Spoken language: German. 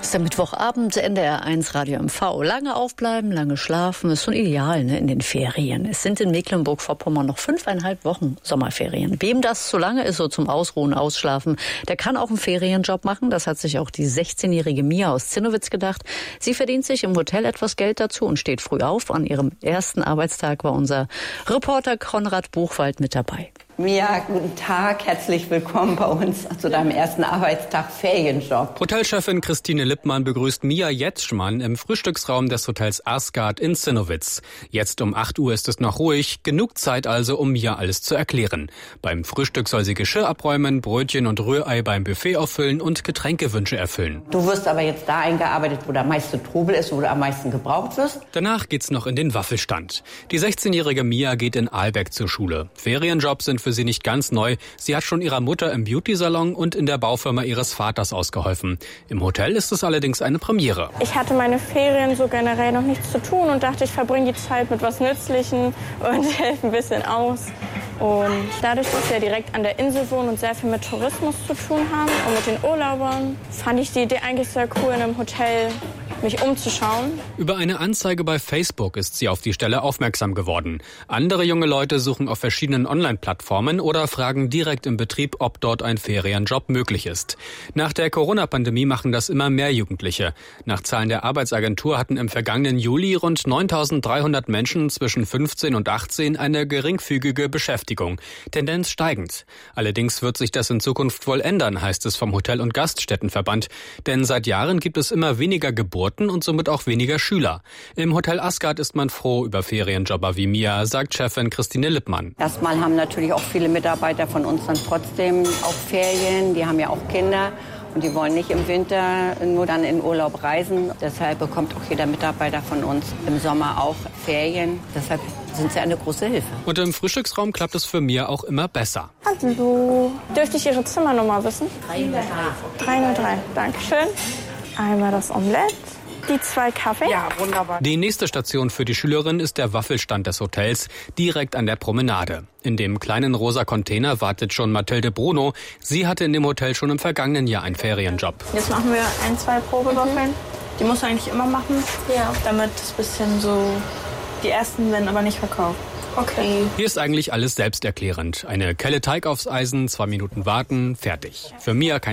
Es ist der Mittwochabend, NDR1 Radio MV. Lange aufbleiben, lange schlafen, ist schon ideal, ne, in den Ferien. Es sind in Mecklenburg-Vorpommern noch 5,5 Wochen Sommerferien. Wem das zu lange ist, so zum Ausruhen, Ausschlafen, der kann auch einen Ferienjob machen. Das hat sich auch die 16-jährige Mia aus Zinnowitz gedacht. Sie verdient sich im Hotel etwas Geld dazu und steht früh auf. An ihrem ersten Arbeitstag war unser Reporter Konrad Buchwald mit dabei. Mia, guten Tag, herzlich willkommen bei uns zu deinem ersten Arbeitstag Ferienjob. Hotelchefin Christine Lippmann begrüßt Mia Jetschmann im Frühstücksraum des Hotels Asgard in Zinnowitz. Jetzt um 8 Uhr ist es noch ruhig, genug Zeit also, um Mia alles zu erklären. Beim Frühstück soll sie Geschirr abräumen, Brötchen und Rührei beim Buffet auffüllen und Getränkewünsche erfüllen. Du wirst aber jetzt da eingearbeitet, wo der meiste Trubel ist, wo du am meisten gebraucht wirst. Danach geht's noch in den Waffelstand. Die 16-jährige Mia geht in Ahlbeck zur Schule. Ferienjobs sind für sie nicht ganz neu. Sie hat schon ihrer Mutter im Beauty-Salon und in der Baufirma ihres Vaters ausgeholfen. Im Hotel ist es allerdings eine Premiere. Ich hatte meine Ferien so generell noch nichts zu tun und dachte, ich verbringe die Zeit mit was Nützlichem und helfe ein bisschen aus. Und dadurch, dass wir direkt an der Insel wohnen und sehr viel mit Tourismus zu tun haben und mit den Urlaubern, fand ich die Idee eigentlich sehr cool, in einem Hotel mich umzuschauen. Über eine Anzeige bei Facebook ist sie auf die Stelle aufmerksam geworden. Andere junge Leute suchen auf verschiedenen Online-Plattformen oder fragen direkt im Betrieb, ob dort ein Ferienjob möglich ist. Nach der Corona-Pandemie machen das immer mehr Jugendliche. Nach Zahlen der Arbeitsagentur hatten im vergangenen Juli rund 9.300 Menschen zwischen 15 und 18 eine geringfügige Beschäftigung. Tendenz steigend. Allerdings wird sich das in Zukunft wohl ändern, heißt es vom Hotel- und Gaststättenverband. Denn seit Jahren gibt es immer weniger Geburten und somit auch weniger Schüler. Im Hotel Asgard ist man froh über Ferienjobber wie Mia, sagt Chefin Christine Lippmann. Erstmal haben natürlich auch viele Mitarbeiter von uns dann trotzdem auch Ferien. Die haben ja auch Kinder und die wollen nicht im Winter nur dann in Urlaub reisen. Deshalb bekommt auch jeder Mitarbeiter von uns im Sommer auch Ferien. Deshalb sind sie eine große Hilfe. Und im Frühstücksraum klappt es für Mia auch immer besser. Hallo. Dürfte ich Ihre Zimmernummer wissen? 303. Dankeschön. Einmal das Omelett. Die 2 Kaffee? Ja, wunderbar. Die nächste Station für die Schülerin ist der Waffelstand des Hotels, direkt an der Promenade. In dem kleinen rosa Container wartet schon Mathilde Bruno. Sie hatte in dem Hotel schon im vergangenen Jahr einen Ferienjob. Jetzt machen wir 1-2 Probewaffeln. Die muss man eigentlich immer machen, damit es ein bisschen so... Die ersten werden aber nicht verkauft. Okay. Hier ist eigentlich alles selbsterklärend. Eine Kelle Teig aufs Eisen, 2 Minuten warten, fertig. Für Mia kein